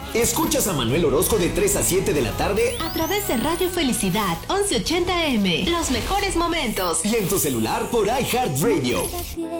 Escuchas a Manuel Orozco de 3 a 7 de la tarde a través de Radio Felicidad 1180M. Los mejores momentos. y en tu celular por iHeartRadio.